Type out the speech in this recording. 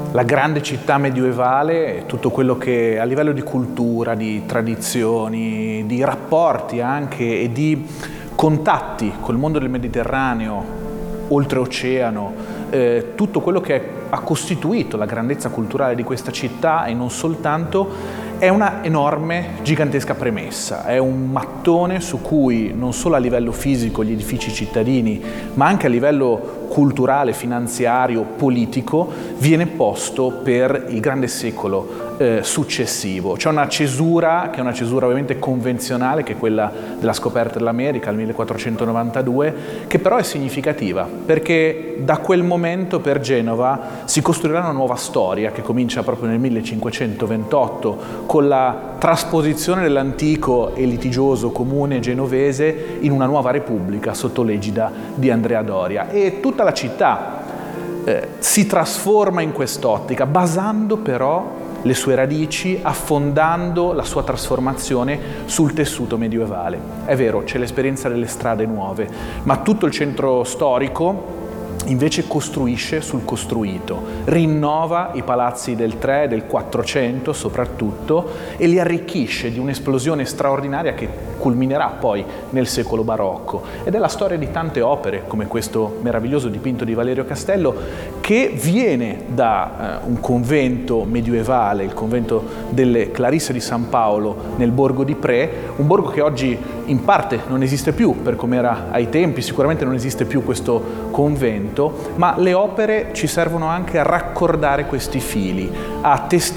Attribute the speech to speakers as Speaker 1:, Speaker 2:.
Speaker 1: La grande città medievale, tutto quello che a livello di cultura, di tradizioni, di rapporti anche e di contatti col mondo del Mediterraneo, oltreoceano, tutto quello che ha costituito la grandezza culturale di questa città e non soltanto, è una enorme, gigantesca premessa, è un mattone su cui non solo a livello fisico gli edifici cittadini, ma anche a livello culturale, finanziario, politico, viene posto per il grande secolo successivo. C'è una cesura, che è una cesura ovviamente convenzionale, che è quella della scoperta dell'America, il 1492, che però è significativa, perché da quel momento per Genova si costruirà una nuova storia che comincia proprio nel 1528 con la trasposizione dell'antico e litigioso comune genovese in una nuova repubblica sotto l'egida di Andrea Doria, e tutta la città si trasforma in quest'ottica, basando però le sue radici, affondando la sua trasformazione sul tessuto medievale. È vero, c'è l'esperienza delle strade nuove, ma tutto il centro storico invece costruisce sul costruito, rinnova i palazzi del 3 e del 400 soprattutto e li arricchisce di un'esplosione straordinaria che culminerà poi nel secolo barocco. Ed è la storia di tante opere, come questo meraviglioso dipinto di Valerio Castello, che viene da un convento medievale, il convento delle Clarisse di San Paolo nel borgo di Pré, un borgo che oggi in parte non esiste più per come era ai tempi, sicuramente non esiste più questo convento, ma le opere ci servono anche a raccordare questi fili, a testimoniare